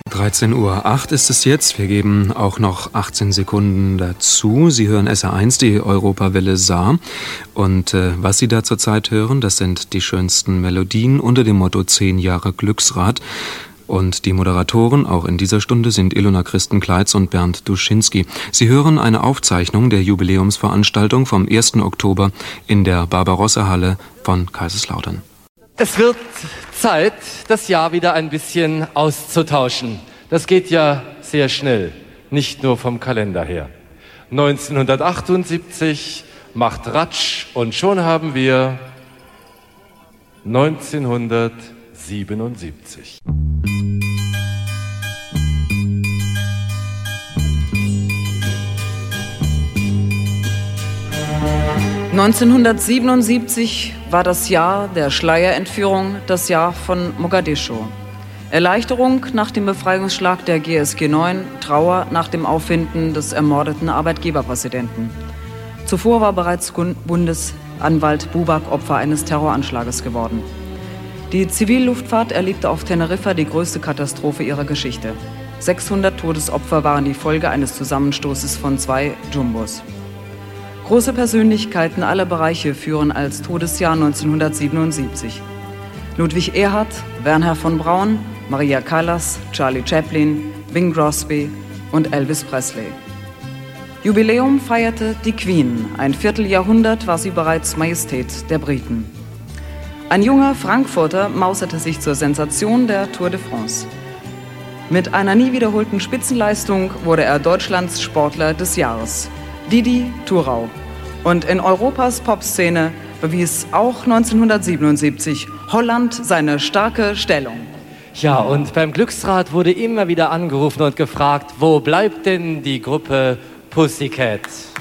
13:08 Uhr ist es jetzt. Wir geben auch noch 18 Sekunden dazu. Sie hören SR1, die Europawelle Saar. Und was Sie da zurzeit hören, das sind die schönsten Melodien unter dem Motto 10 Jahre Glücksrad. Und die Moderatoren auch in dieser Stunde sind Ilona Christen-Kleitz und Bernd Duschinski. Sie hören eine Aufzeichnung der Jubiläumsveranstaltung vom 1. Oktober in der Barbarossa-Halle von Kaiserslautern. Es wird Zeit, das Jahr wieder ein bisschen auszutauschen. Das geht ja sehr schnell, nicht nur vom Kalender her. 1978 macht Ratsch und schon haben wir 1977. 1977 war das Jahr der Schleierentführung, das Jahr von Mogadischu. Erleichterung nach dem Befreiungsschlag der GSG 9, Trauer nach dem Auffinden des ermordeten Arbeitgeberpräsidenten. Zuvor war bereits Bundesanwalt Buback Opfer eines Terroranschlages geworden. Die Zivilluftfahrt erlebte auf Teneriffa die größte Katastrophe ihrer Geschichte. 600 Todesopfer waren die Folge eines Zusammenstoßes von 2 Jumbos. Große Persönlichkeiten aller Bereiche führen als Todesjahr 1977. Ludwig Erhard, Wernher von Braun, Maria Callas, Charlie Chaplin, Bing Crosby und Elvis Presley. Jubiläum feierte die Queen. Ein Vierteljahrhundert war sie bereits Majestät der Briten. Ein junger Frankfurter mauserte sich zur Sensation der Tour de France. Mit einer nie wiederholten Spitzenleistung wurde er Deutschlands Sportler des Jahres. Didi Thurau. Und in Europas Popszene bewies auch 1977 Holland seine starke Stellung. Ja, und beim Glücksrad wurde immer wieder angerufen und gefragt, wo bleibt denn die Gruppe Pussycat?